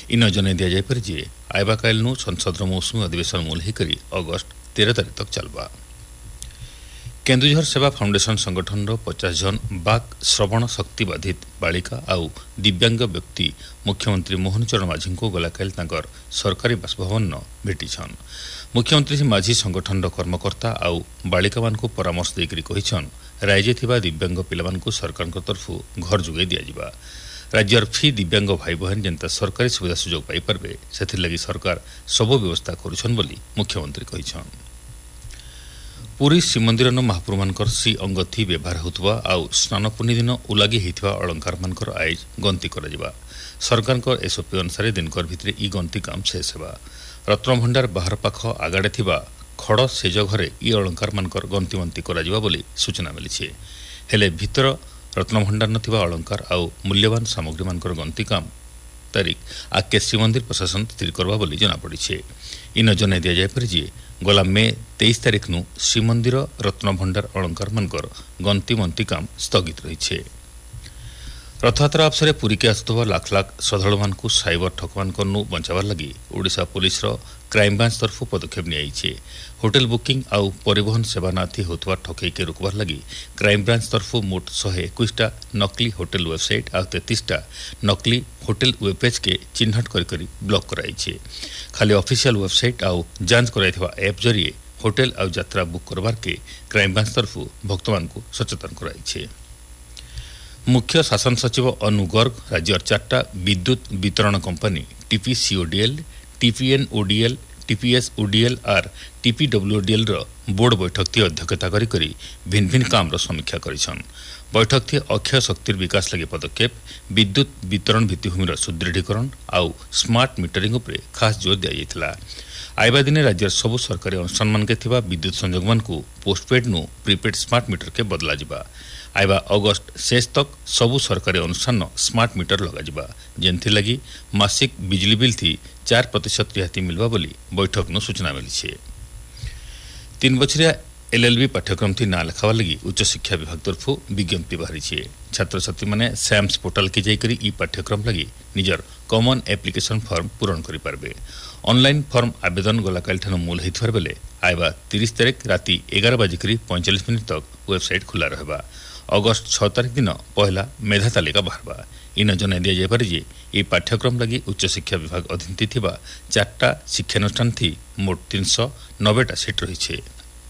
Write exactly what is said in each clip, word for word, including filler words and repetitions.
इन जन दि जापर जे आयबा काल संसद मौसुमी अधिवेशन मूल होकर अगस्ट तेरह तारीख तक चलवा। केन्दुझर सेवा फाउंडेशन संगठन पचास जन बाक श्रवण शक्ति बाधित बालिका आउ दिव्यांग व्यक्ति मुख्यमंत्री मोहन चरण माझी को गलाकाल तांकर सरकारी बासभवन भेटिछन। मुख्यमंत्री श्री माझी संगठन कर्मकर्ता आउ बालिका मान को परामर्श देकरी कहिछन राज्य थिबा दिव्यांग पिलामान को सरकार तरफ घर जोगाई दिया जिबा। राज्यर फी दिव्यांग भाई बहन जनता सरकारी सुविधा सुजोग पाई परबे सेथिर लगी सरकार सब व्यवस्था करुछन बोली मुख्यमंत्री कहिछन। पुरी श्रीमंदिर महाप्रभु मानकर श्री अंगठी व्यवहार होतबा आउ स्नान पुण्य दिन उलागी होइतबा अलंकार मानकर आइज गंती करा। सरकार एसओपी अनुसार दिनकर भितर ई गंती काम शेष हेबा। रत्नभंडार बाहर पाख आगाड़े थिबा खड़ सेज घरे ई अलंकार मानकर गंती मंती करा बोली सूचना मिली। हेले भितर रत्नभंडार नथिबा अलंकार आउ मूल्यवान सामग्री मानकर गंती काम तारीख आके श्रीमंदिर प्रशासन स्थिर करवा बोली जना पड़ी। इन जन दि जापर जे गला मे तेईस तारीख नु श्रीमंदिर रत्नभंडार अलंकार मानकर गंती मंती काम स्थगित रही। रथयात्रा अवसर पुरी के आसुवा लाख लाख श्रद्धालु मान साइबर ठकमान बचावार लगी ओडिशा पुलिस क्राइम ब्रांच तरफ पदक्षेप नि होटेल बुकिंग आउ परिवहन सेवा नाथी होतवा ठकई के रुकबार लगी क्राइम ब्रांच तरफ मोट शहे एकुशटा नकली होटेल वेबसाइट आ तेतीसटा नकली होटेल वेबपेज के चिन्हट करी ब्लॉक कराई। खाली ऑफिशियल वेबसाइट आउ जांच कराइथिबा ऐप जरिए होटेल आउ यात्रा बुक करबार के क्राइम ब्रांच तरफ भक्त मान को सचेतन कराई। मुख्य शासन सचिव अनु गर्ग राज्य चार्टा विद्युत वितरण company TPCODL TPN ODL TPS ODL are टीपीडब्ल्यूओडीएल row board बैठक थी अध्यक्षता करी करी भिन्न भिन्न काम रो समीक्षा करिछन। बैठक थी अक्षय शक्तिर विकास लगे पदक्षेप विद्युत वितरण भित्तिभूमि सुदृढ़ीकरण आउ स्मार्ट मीटरिंग उपरे खास जोर दिया जायतिला। आइबा दिने राज्य सबु सरकारी अनुष्ठान मान के थिबा विद्युत संयोग मान को पोस्टपेड नु प्रीपेड स्मार्ट मीटर के बदला जिबा। आइबा अगस्त शेष तक सबु सरकारी अनुष्ठान स्मार्ट मीटर लगा जिबा जेंथि लगी मासिक बिजली बिल थी चार प्रतिशत रिहाती मिलवा बोली बैठक नु सूचना मिली। तीन बछरिया एलएलबी पाठ्यक्रम थी ना लिखावा लगी उच्च शिक्षा विभाग तरफ विज्ञप्ति बाहरी छात्र छात्री माने सैम्स पोर्टल के जाइकरी ई पाठ्यक्रम लगी निजर कॉमन एप्लिकेशन फॉर्म पूरण करि पारबे। ऑनलाइन फॉर्म आवेदन गला काल ठानु मूल होइथार बेले आइबा तीस तारीख राति एगार बजिकरी पैंतालीस मिनिट तक वेबसाइट खुला रहबा। अगस्त छह तारीख दिन पहला मेधा तालिका बाहरबा। इन जन दि जापर जे ई पाठ्यक्रम लगी उच्च शिक्षा विभाग अधीन थिबा चारटा शिक्षानुष्ठान थी मोट तीन सौ नब्बेटा सीट रही।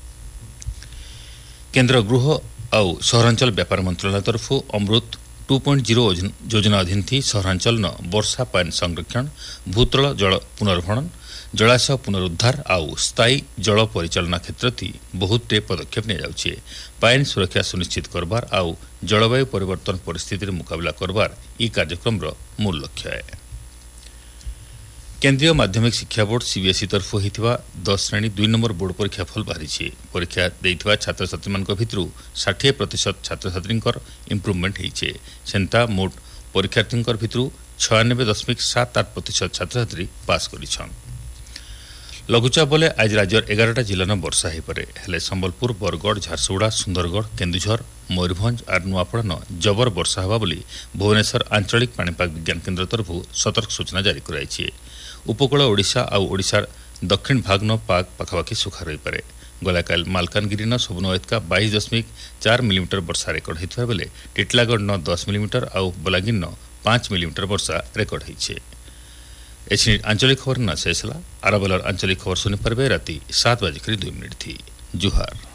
केंद्र गृह आउ सहरांचल व्यापार मंत्रालय तरफ अमृत टू पॉइंट जीरो योजना अधीन थी सहरांचल न वर्षा पानी संरक्षण भूतल जल पुनर्भरण जलाशय पुनरुद्धार आउ स्थायी जल परिचालना क्षेत्र थी बहुत पदक्षेप नि जाउछे। पानी सुरक्षा सुनिश्चित करबार आउ जलवायु परिवर्तन परिस्थिति मुकाबला करबार ई कार्यक्रम रो मूल लक्ष्य है। केंद्रीय माध्यमिक शिक्षा बोर्ड सीबीएसई तरफ होइथिबा दस श्रेणी दुई नंबर बोर्ड परीक्षा फल बाहरी। परीक्षा देइथिबा छात्र छात्री मान भितरु साठ प्रतिशत छात्र छात्री इम्प्रुवमेंट होइछे। सेंता मोट परीक्षार्थी भितरु छियानबे दशमिक सात आठ प्रतिशत छात्र छात्री पास करिछन। लघुचाप बोले आज राज्यर एगारटा जिला न वर्षा हो पारे हेले संबलपुर बरगढ़ झारसुगुड़ा सुंदरगढ़ केन्दुझर मयूरभंज और नुआपड़ा न जबर वर्षा हवा बोली भुवनेश्वर आंचलिक पाणीपाग विज्ञान केन्द्र तरफ सतर्क सूचना जारी कराई। उपकूल ओडिशा आउ ओडिशार दक्षिण भाग न पाग पाखापाखि सुखा रही पारे। गलाकाल मालकानगिरी न सबुनवैतका बाईस दशमिक चार मिलीमीटर वर्षा रेकर्ड होता बेले टिटलागढ़ न दस मिलीमीटर आउ बलांगीर न पांच मिलीमीटर वर्षा रेकर्ड होइछे। एछि आंचलिक खबर न शेष आरबलर आंचलिक खबर सुनि पारबे राति सात बजे दुई मिनिट थी। जुहार।